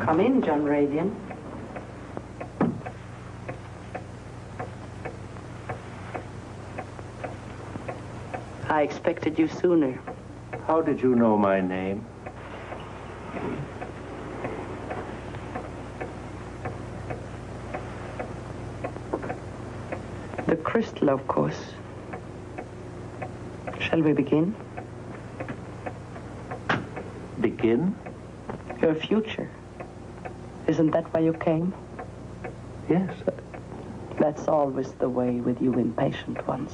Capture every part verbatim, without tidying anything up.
Come in, John Radian. I expected you sooner. How did you know my name? The crystal, of course. Shall we begin? Begin? Your future. Isn't that why you came? Yes. That's always the way with you impatient ones.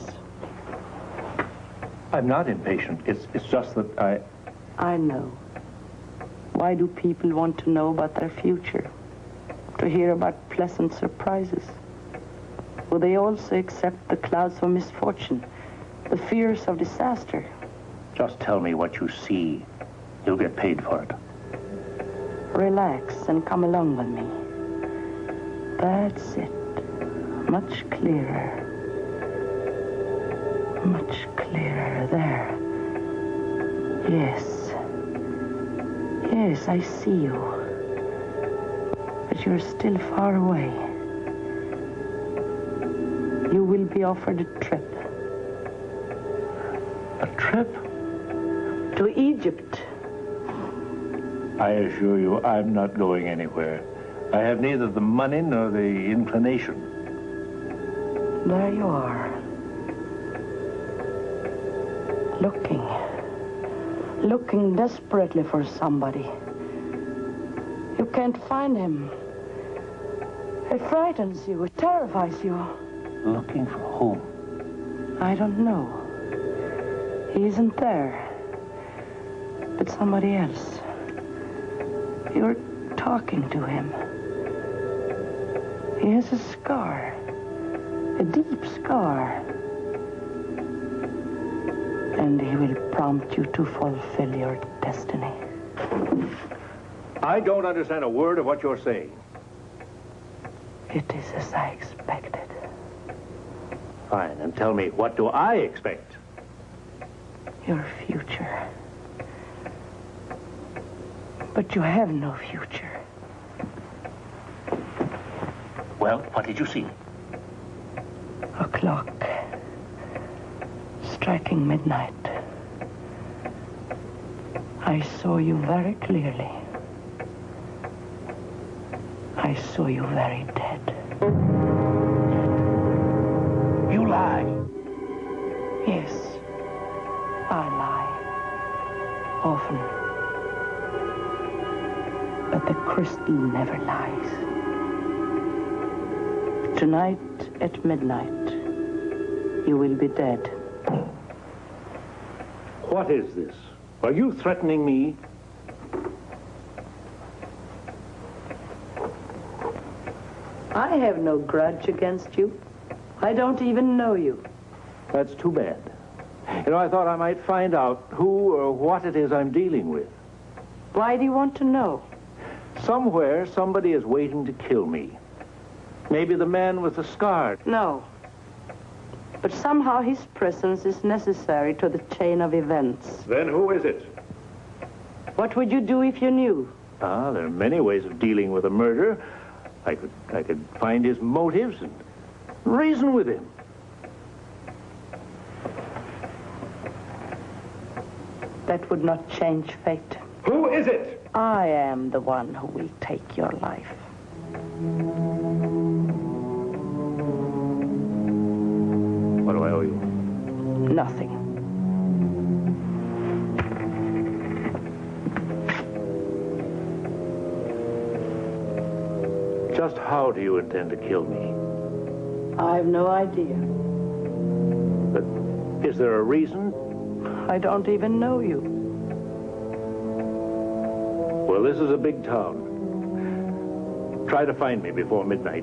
I'm not impatient. It's, it's just that I... I know. Why do people want to know about their future? To hear about pleasant surprises? Will they also accept the clouds of misfortune, the fears of disaster? Just tell me what you see. You'll get paid for it. Relax and come along with me. That's it. Much clearer. Much clearer there. Yes. Yes, I see you. But you're still far away. You will be offered a trip. A trip? To Egypt. I assure you, I'm not going anywhere. I have neither the money nor the inclination. There you are. Looking. Looking desperately for somebody. You can't find him. It frightens you. It terrifies you. Looking for whom? I don't know. He isn't there. But somebody else. You're talking to him. He has a scar. A deep scar. And he will prompt you to fulfill your destiny. I don't understand a word of what you're saying. It is as I expected. Fine, and tell me, what do I expect? Your future. But you have no future. Well, what did you see? A clock. Striking midnight. I saw you very clearly. I saw you very dead. You lie. Yes, I lie. Often. But the crystal never lies. Tonight at midnight, you will be dead. What is this? Are you threatening me? I have no grudge against you. I don't even know you. That's too bad. You know, I thought I might find out who or what it is I'm dealing with. Why do you want to know? Somewhere, somebody is waiting to kill me. Maybe the man with the scar. No. But somehow his presence is necessary to the chain of events. Then who is it? What would you do if you knew? Ah, there are many ways of dealing with a murder. I could, I could find his motives and reason with him. That would not change fate. Who is it? I am the one who will take your life. What do I owe you? Nothing. Just how do you intend to kill me? I have no idea. But is there a reason? I don't even know you. Well, this is a big town. Try to find me before midnight.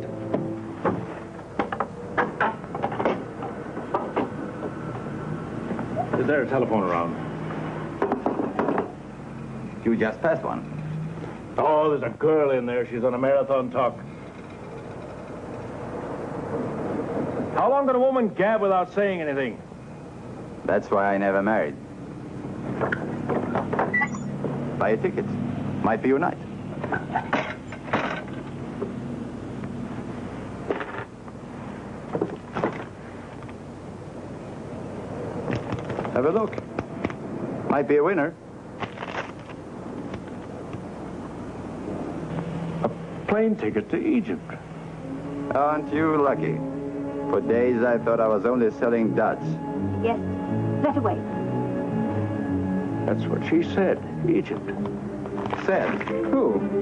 Is there a telephone around? You just passed one. Oh, there's a girl in there. She's on a marathon talk. How long can a woman gab without saying anything? That's why I never married. Buy a ticket. Might be your night. Have a look. Might be a winner. A plane ticket to Egypt. Aren't you lucky? For days I thought I was only selling duds. Yes, that away. That's what she said, Egypt. Said? Who?